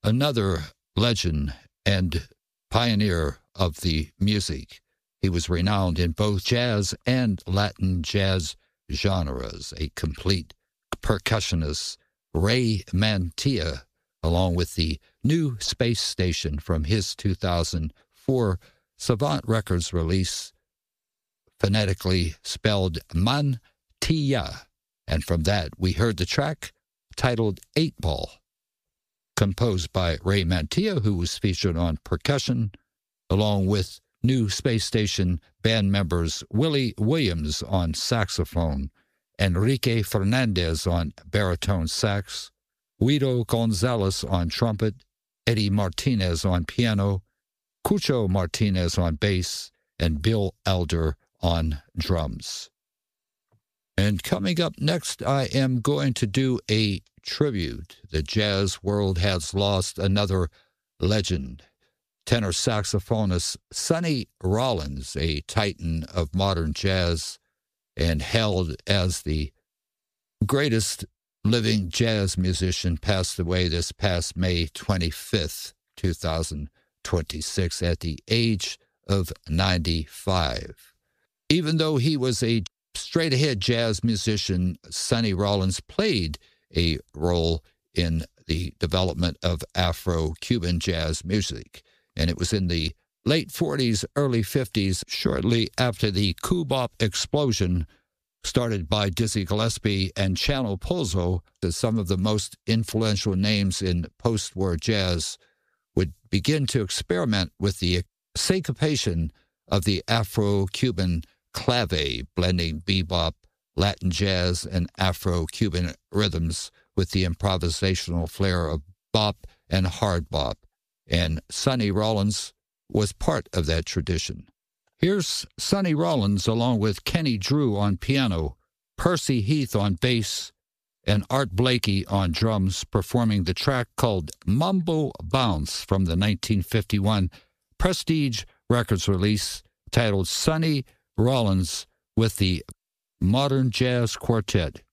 another legend and pioneer of the music. He was renowned in both jazz and Latin jazz genres, a complete percussionist, Ray Mantilla, along with the New Space Station from his 2004 Savant Records release, phonetically spelled Mantilla. And from that, we heard the track titled 8 Ball, composed by Ray Mantilla, who was featured on percussion, along with New Space Station band members Willie Williams on saxophone, Enrique Fernandez on baritone sax, Guido Gonzalez on trumpet, Eddie Martinez on piano, Cucho Martinez on bass, and Bill Elder on drums. And coming up next, I am going to do a tribute. The jazz world has lost another legend, tenor saxophonist Sonny Rollins, a titan of modern jazz and hailed as the greatest living jazz musician, passed away this past May 25th, 2026, at the age of 95. Even though he was a straight-ahead jazz musician, Sonny Rollins played a role in the development of Afro-Cuban jazz music. And it was in the late 40s, early 50s, shortly after the Kubop explosion started by Dizzy Gillespie and Chano Pozo, that some of the most influential names in post-war jazz would begin to experiment with the syncopation of the Afro-Cuban clave, blending bebop, Latin jazz, and Afro-Cuban rhythms with the improvisational flair of bop and hard bop. And Sonny Rollins was part of that tradition. Here's Sonny Rollins along with Kenny Drew on piano, Percy Heath on bass, and Art Blakey on drums, performing the track called Mambo Bounce from the 1951 Prestige Records release titled Sonny Rollins with the Modern Jazz Quartet.